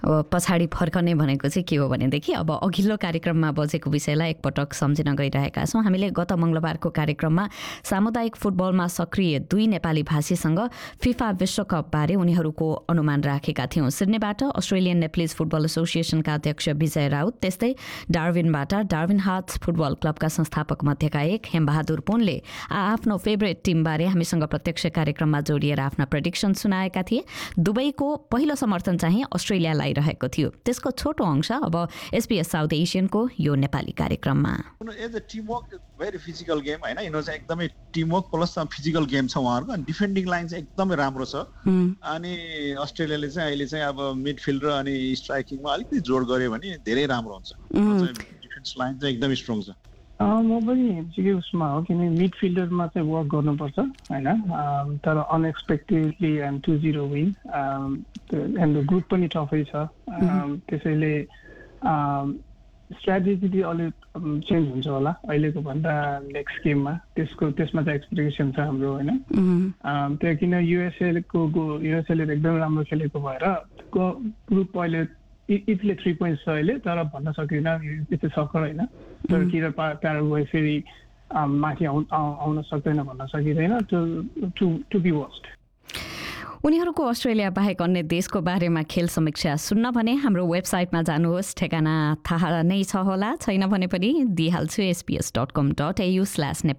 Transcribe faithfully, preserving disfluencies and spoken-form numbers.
अब पछाडि फर्कने भनेको चाहिँ के हो भनेदेखि अब अघिल्लो कार्यक्रममा बजेको विषयलाई एकपटक सम्झिन गइरहेका छौँ। हामीले गत मङ्गलबारको कार्यक्रममा सामुदायिक फुटबलमा सक्रिय दुई नेपाली भाषीसँग फिफा विश्वकपबारे उनीहरूको अनुमान राखेका थियौँ। सिडनीबाट अस्ट्रेलियन नेप्लिज फुटबल एसोसिएसनका अध्यक्ष विजय राउत, त्यस्तै डार्विनबाट डार्विन हार्ट्स फुटबल क्लबका संस्थापक मध्येका एक हेमबहादुर पुनले आफ्नो फेभरेट टिमबारे हामीसँग प्रत्यक्ष कार्यक्रममा जोडिएर आफ्ना प्रेडिक्सन सुनाएका थिए। दुबईको पहिलो समर्थन चाहिँ अस्ट्रेलियालाई रहेको थियो। त्यसको छोटो अंश अब एसपीएस साउथ एसियनको यो नेपाली कार्यक्रममा। As a team work very physical game हैन, यिनीहरू चाहिँ एकदमै team work plus physical game छ उहाँहरूको। अनि डिफेन्डिङ लाइन चाहिँ एकदमै राम्रो छ। अनि अस्ट्रेलियाले चाहिँ अहिले चाहिँ अब मिडफिल्ड र अनि स्ट्राइकिङमा अलिकति जोड गर्यो भने धेरै राम्रो हुन्छ। डिफेन्स लाइन चाहिँ एकदमै स्ट्रङ छ। म पनि हेर्छु उसमा हो किन मिडफिल्डरमा चाहिँ वर्क गर्नुपर्छ होइन, तर unexpectedly and to zero win and the group पनि टफै छ। त्यसैले स्ट्राटेजी अलिक चेन्ज हुन्छ होला अहिलेको भन्दा नेक्स्ट गेममा। त्यसको त्यसमा चाहिँ एक्सपेक्टेसन छ हाम्रो होइन। त्यो किन युएसएको युएसएले एकदमै राम्रो खेलेको भएर ग्रुप अहिले इटले थ्री पोइन्ट्स छ अहिले, तर भन्न सकिँदैन यस्तो सक्कर होइन। टर्की र प्याराग्वे फेरि माथि आउ आउन सक्दैन भन्न सकिँदैन। To to to be worst. उनीहरूको अस्ट्रेलिया बाहेक अन्य देशको बारेमा खेल समीक्षा सुन्न भने हाम्रो वेबसाइटमा जानुहोस्। ठेगाना थाहा नै छ होला, छैन भने पनि दिइहाल्छु एसपीएस डट कम डट एयु स्ल्यास